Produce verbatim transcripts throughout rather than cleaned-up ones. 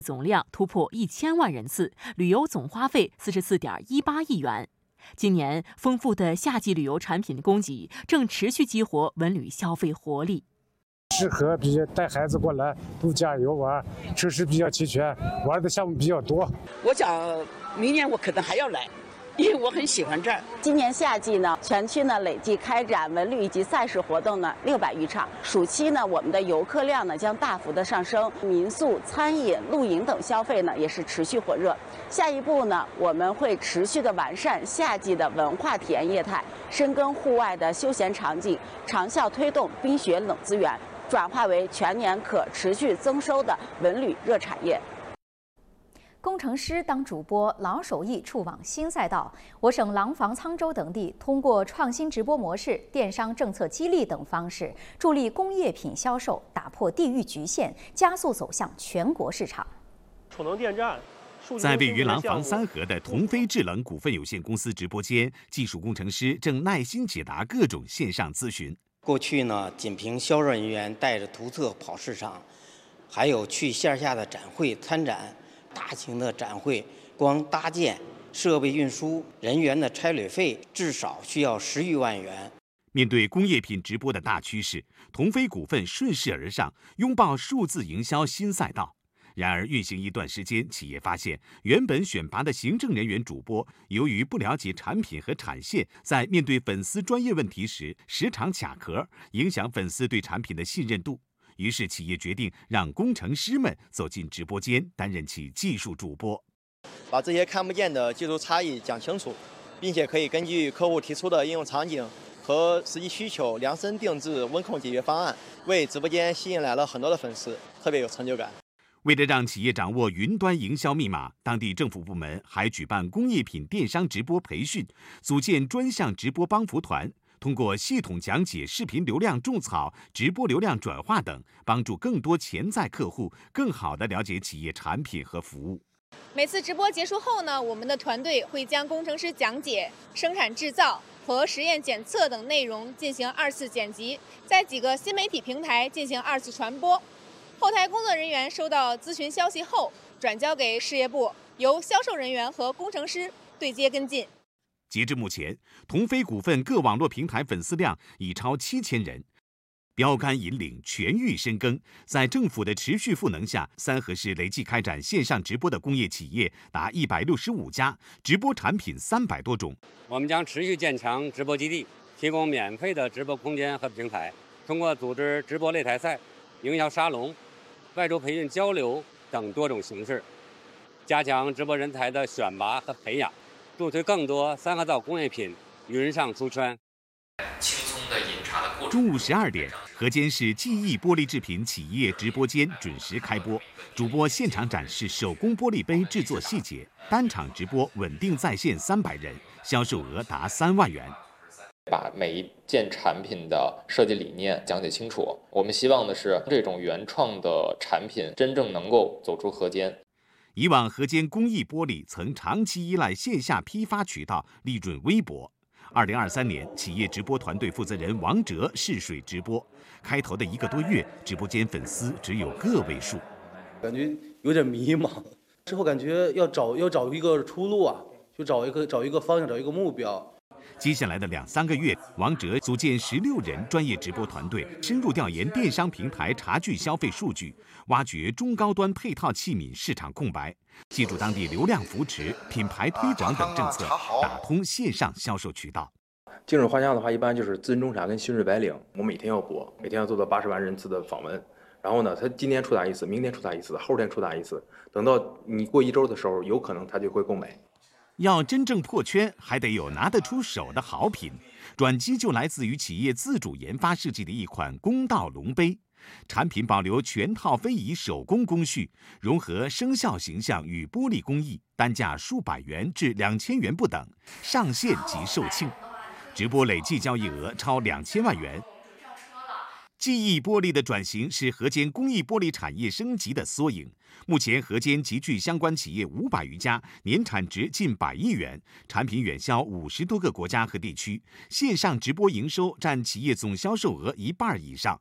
总量突破一千万人次，旅游总花费四十四点一八亿元。今年丰富的夏季旅游产品供给正持续激活文旅消费活力。 适合比较带孩子过来度假游玩，设施比较齐全，玩的项目比较多。 我想明年我可能还要来。因为我很喜欢这儿。 今年夏季呢，全区呢累计开展文旅以及赛事活动呢六百余场。暑期呢，我们的游客量呢将大幅的上升，民宿、餐饮、露营等消费呢也是持续火热。下一步呢，我们会持续的完善夏季的文化体验业态，深耕户外的休闲场景，长效推动冰雪冷资源，转化为全年可持续增收的文旅热产业。 工程师当主播，老手艺触网新赛道。我省廊坊、沧州等地通过创新直播模式、电商政策激励等方式，助力工业品销售打破地域局限，加速走向全国市场。 储能电站。 在位于廊坊三河的同飞制冷股份有限公司直播间，技术工程师正耐心解答各种线上咨询。 过去呢，仅凭销售人员带着图册跑市场，还有去线下的展会参展。大型的展会，光搭建、设备运输、人员的差旅费，至少需要十余万元。 面对工业品直播的大趋势，同飞股份顺势而上，拥抱数字营销新赛道。然而，运行一段时间，企业发现，原本选拔的行政人员主播，由于不了解产品和产线，在面对粉丝专业问题时，时常卡壳，影响粉丝对产品的信任度。于是，企业决定让工程师们走进直播间，担任起技术主播， 把这些看不见的技术差异讲清楚，并且可以根据客户提出的应用场景和实际需求量身定制温控解决方案，为直播间吸引来了很多的粉丝，特别有成就感。 为了让企业掌握云端营销密码，当地政府部门还举办工业品电商直播培训，组建专项直播帮扶团。通过系统讲解、视频流量种草、直播流量转化等，帮助更多潜在客户更好地了解企业产品和服务。 每次直播结束后呢，我们的团队会将工程师讲解、生产制造和实验检测等内容进行二次剪辑，在几个新媒体平台进行二次传播。后台工作人员收到咨询消息后，转交给事业部，由销售人员和工程师对接跟进。 截至目前，同飞股份各网络平台粉丝量已超七千人，标杆引领，全域深耕。在政府的持续赋能下，三河市累计开展线上直播的工业企业达一百六十五家，直播产品三百多种。 我们将持续建强直播基地，提供免费的直播空间和平台，通过组织直播擂台赛、营销沙龙、外出培训交流等多种形式，加强直播人才的选拔和培养。助推更多三河造工业品云上出圈。 轻松的饮茶的过程。 中午十二点，河间市记忆玻璃制品企业直播间准时开播，主播现场展示手工玻璃杯制作细节，单场直播稳定在线三百人，销售额达三万元。 把每一件产品的设计理念讲解清楚，我们希望的是这种原创的产品真正能够走出河间。 以往河间工艺玻璃曾长期依赖线下批发渠道，利润微薄。二零二三年，企业直播团队负责人王哲试水直播，开头的一个多月，直播间粉丝只有个位数， 感觉有点迷茫。之后感觉要找要找一个出路啊，就找一个找一个方向，找一个目标。 接下来的两三个月，王哲组建十六人专业直播团队，深入调研电商平台茶具消费数据，挖掘中高端配套器皿市场空白，借助当地流量扶持、品牌推广等政策，打通线上销售渠道。 精准画像的话，一般就是资深中茶跟新锐白领，我每天要播，每天要做到八十万人次的访问。然后呢，他今天出达一次，明天出达一次，后天出达一次，等到你过一周的时候，有可能他就会购买。 要真正破圈，还得有拿得出手的好品。转机就来自于企业自主研发设计的一款公道龙杯，产品保留全套非遗手工工序，融合生肖形象与玻璃工艺，单价数百元至两千元不等，上线即售罄。直播累计交易额超两千万元。记忆玻璃的转型是河间工艺玻璃产业升级的缩影。目前河间集聚相关企业五百余家，年产值近百亿元，产品远销五十多个国家和地区，线上直播营收占企业总销售额一半以上。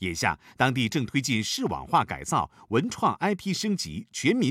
眼下，当地正推进视网化改造、文创 I P 升级、全民